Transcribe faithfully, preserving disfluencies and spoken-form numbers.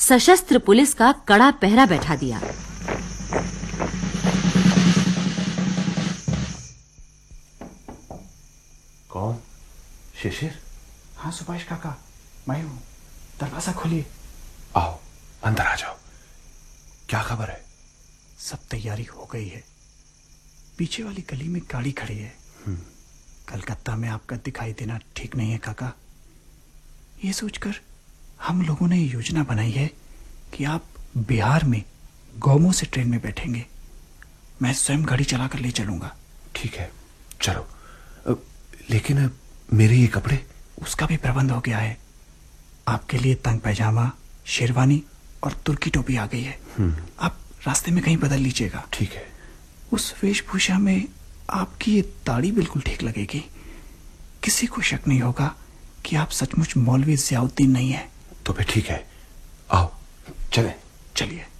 सशस्त्र पुलिस का कड़ा पहरा बैठा दिया। कौन? शिशिर? हाँ सुभाष काका, मैं हूँ। दरवाजा खोलिए। आओ, अंदर आ जाओ। क्या खबर है? सब तैयारी हो गई है। पीछे वाली गली में गाड़ी खड़ी है। कलकत्ता में आपका दिखाई देना ठीक नहीं है काका। ये सोचकर हम लोगों ने योजना बनाई है कि आप बिहार में गोमो से ट्रेन में बैठेंगे। मैं स्वयं गाड़ी चलाकर ले चलूंगा। ठीक है, चलो। लेकिन मेरे ये कपड़े? उसका भी प्रबंध हो गया है। आपके लिए तंग पैजामा, शेरवानी और तुर्की टोपी आ गई है। आप रास्ते में कहीं बदल लीजिएगा। ठीक है। उस वेशभूषा में आपकी ये दाढ़ी बिल्कुल ठीक लगेगी। किसी को शक नहीं होगा कि आप सचमुच मौलवी ज़ियाउद्दीन नहीं है। तो फिर ठीक है, आओ चलें। चलिए।